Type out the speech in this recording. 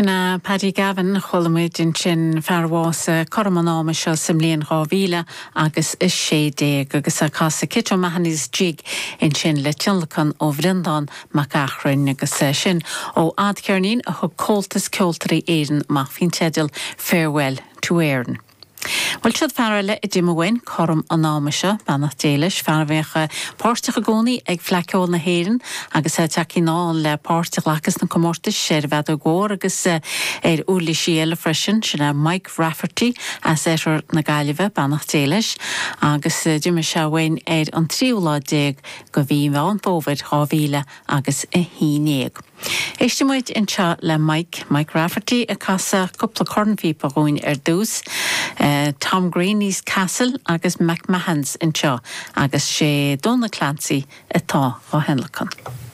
Sinna Paddy Gavin cholamid in sin fearhás cormanáma seo simlíon rávíle agus is sé agus a casa kitó mahanís jig in sin le tiolachan ó Bhrindán mac achrainn agus sin ó adcearnín a thug cóltas ceoltarí éireann mac fin tedal farewell to Éireann. Well siad fearile I ddimhain chom an námaise banach déiles fearmhécha páirteach a gcónaí ag fleiciúil na héireann agus teací ná le páirteach lechas na comórtas sé bhead a ggóir agus úla síle freisin sinna Mike Rafferty as éitir na Gaillimhe banach déiles agus diime se bhain an tríúlá go bhí bhe an bóvid rávíle agus a hínéag. Éistemuid inseo le Mike Rafferty a casa cúpla cornfí bagóin dús Tom Greeny's Castle agus McMahon's inseo agus sé Donna Clancy atá á Henlachan.